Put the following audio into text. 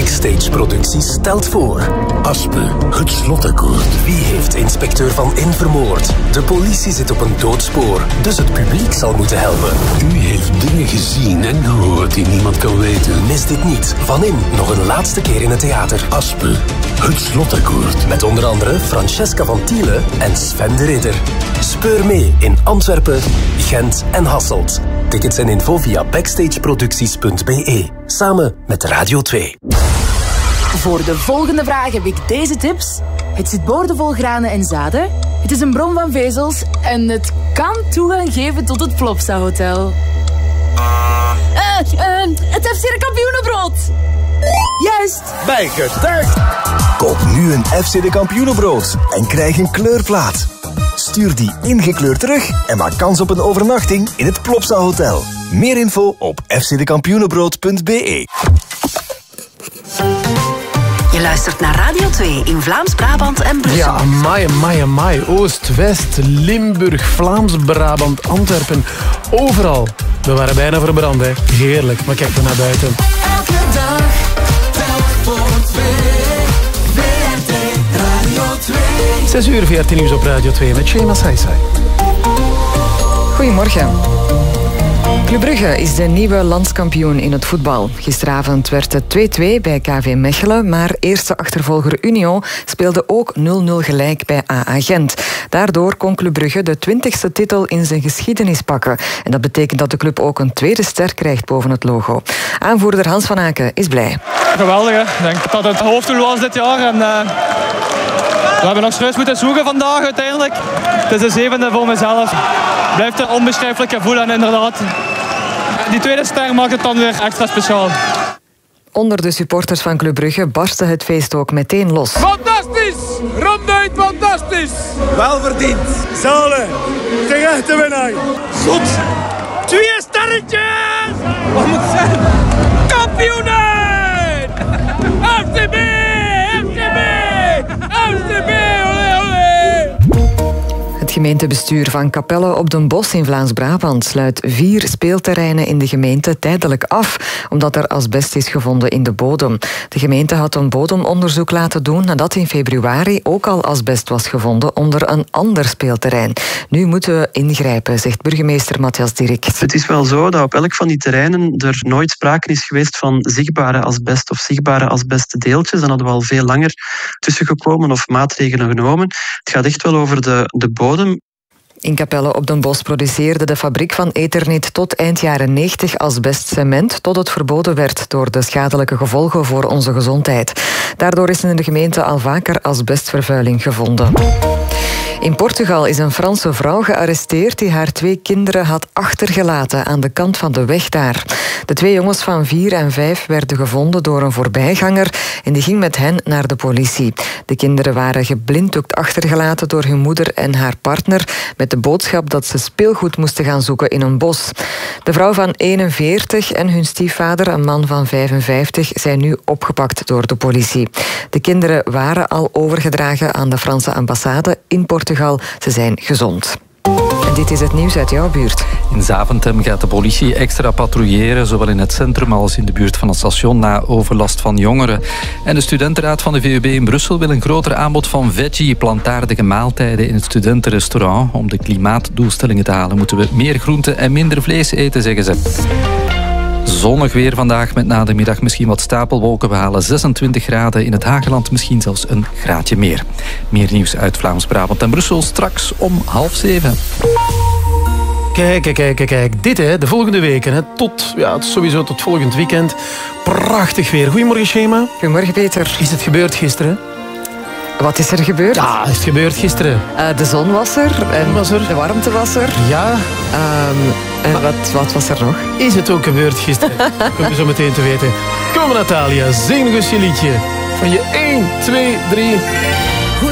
Backstage Producties stelt voor. Aspe, het slotakkoord. Wie heeft inspecteur Van In vermoord? De politie zit op een doodspoor, dus het publiek zal moeten helpen. U heeft dingen gezien en gehoord die niemand kan weten. Mis dit niet. Van In nog een laatste keer in het theater. Aspe, het slotakkoord. Met onder andere Francesca van Tiele en Sven de Ridder. Speur mee in Antwerpen, Gent en Hasselt. Tickets en info via backstageproducties.be. Samen met Radio 2. Voor de volgende vraag heb ik deze tips. Het zit boordevol granen en zaden. Het is een bron van vezels. En het kan toegang geven tot het Plopsa Hotel. Het FC de Kampioenenbrood. Juist. Bij Gestart. Koop nu een FC de Kampioenenbrood en krijg een kleurplaat. Stuur die ingekleurd terug en maak kans op een overnachting in het Plopsa Hotel. Meer info op fcdekampioenenbrood.be. Je luistert naar Radio 2 in Vlaams-Brabant en Brussel. Ja, amai. Oost, West, Limburg, Vlaams-Brabant, Antwerpen. Overal. We waren bijna verbrand, hè. Heerlijk, maar kijk maar naar buiten. Elke dag, telk voor 2. VRT Radio 2. 6 uur, VRT Nieuws op Radio 2 met Shema Saisai. Goedemorgen. Club Brugge is de nieuwe landskampioen in het voetbal. Gisteravond werd het 2-2 bij KV Mechelen, maar eerste achtervolger Union speelde ook 0-0 gelijk bij AA Gent. Daardoor kon Club Brugge de 20e titel in zijn geschiedenis pakken. En dat betekent dat de club ook een tweede ster krijgt boven het logo. Aanvoerder Hans van Aken is blij. Geweldig, hè? Ik denk dat het hoofddoel was dit jaar. En, we hebben nog serieus moeten zoeken vandaag uiteindelijk. Het is de 7e voor mezelf. Blijft een onbeschrijfelijk gevoel en inderdaad. Die tweede ster maakt het dan weer extra speciaal. Onder de supporters van Club Brugge barstte het feest ook meteen los. Fantastisch! Ronduit fantastisch! Welverdiend. Zalen, de echte winnaar. Zot! 2 sterretjes! Wat moet het zijn? Kampioenen! FCB! FCB! FCB! Olé, olé! Het gemeentebestuur van Capelle op den Bosch in Vlaams-Brabant sluit 4 speelterreinen in de gemeente tijdelijk af, omdat er asbest is gevonden in de bodem. De gemeente had een bodemonderzoek laten doen nadat in februari ook al asbest was gevonden onder een ander speelterrein. Nu moeten we ingrijpen, zegt burgemeester Matthias Dirk. Het is wel zo dat op elk van die terreinen er nooit sprake is geweest van zichtbare asbest of zichtbare asbestdeeltjes. Dan hadden we al veel langer tussengekomen of maatregelen genomen. Het gaat echt wel over de bodem. In Capelle op den Bosch produceerde de fabriek van Eternit tot eind jaren 90 asbestcement, tot het verboden werd door de schadelijke gevolgen voor onze gezondheid. Daardoor is in de gemeente al vaker asbestvervuiling gevonden. In Portugal is een Franse vrouw gearresteerd die haar 2 kinderen had achtergelaten aan de kant van de weg daar. De 2 jongens van 4 en 5 werden gevonden door een voorbijganger en die ging met hen naar de politie. De kinderen waren geblinddoekt achtergelaten door hun moeder en haar partner met de boodschap dat ze speelgoed moesten gaan zoeken in een bos. De vrouw van 41 en hun stiefvader, een man van 55, zijn nu opgepakt door de politie. De kinderen waren al overgedragen aan de Franse ambassade in Portugal. Ze zijn gezond. En dit is het nieuws uit jouw buurt. In Zaventem gaat de politie extra patrouilleren, zowel in het centrum als in de buurt van het station, na overlast van jongeren. En de studentenraad van de VUB in Brussel wil een groter aanbod van veggie, plantaardige maaltijden in het studentenrestaurant. Om de klimaatdoelstellingen te halen moeten we meer groente en minder vlees eten, zeggen ze. Zonnig weer vandaag, met na de middag misschien wat stapelwolken. We halen 26 graden, in het Hageland misschien zelfs een graadje meer. Meer nieuws uit Vlaams-Brabant en Brussel straks om 6:30. Kijk. Dit hè, de volgende weken, hè, sowieso tot volgend weekend. Prachtig weer. Goedemorgen, Shema. Goedemorgen, Peter. Is het gebeurd gisteren? Wat is er gebeurd? Ja, is het gebeurd gisteren? De zon was er. En de warmte was er. Ja. En wat was er nog? Is het ook gebeurd gisteren? Kom je zo meteen te weten. Kom Natalia, zing nog eens je liedje. Van je 1, 2, 3...